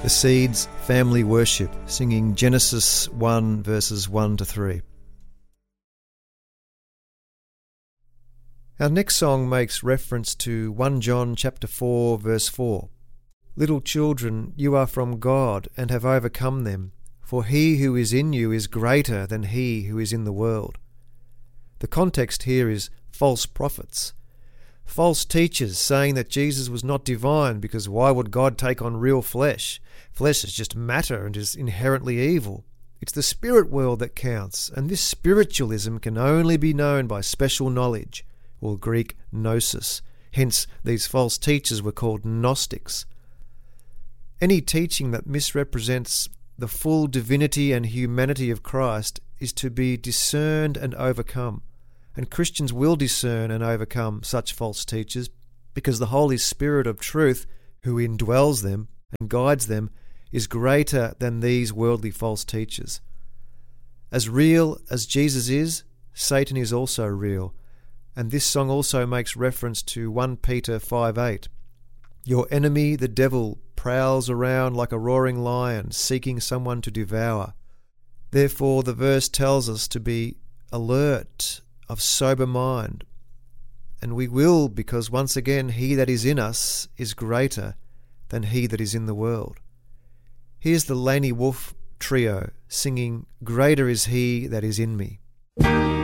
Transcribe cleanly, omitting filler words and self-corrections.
The Seeds Family Worship, singing Genesis 1 verses 1 to 3. Our next song makes reference to 1 John chapter 4 verse 4. Little children, you are from God and have overcome them, for he who is in you is greater than he who is in the world. The context here is false prophets. False teachers saying that Jesus was not divine because why would God take on real flesh? Flesh is just matter and is inherently evil. It's the spirit world that counts, and this spiritualism can only be known by special knowledge, or Greek gnosis. Hence, these false teachers were called Gnostics. Any teaching that misrepresents the full divinity and humanity of Christ is to be discerned and overcome. And Christians will discern and overcome such false teachers because the Holy Spirit of truth, who indwells them and guides them, is greater than these worldly false teachers. As real as Jesus is, Satan is also real. And this song also makes reference to 1 Peter 5:8. Your enemy, the devil, prowls around like a roaring lion, seeking someone to devour. Therefore, the verse tells us to be alert, of sober mind. And we will, because once again, he that is in us is greater than he that is in the world. Here's the Laney Wolfe Trio singing, Greater is he that is in me.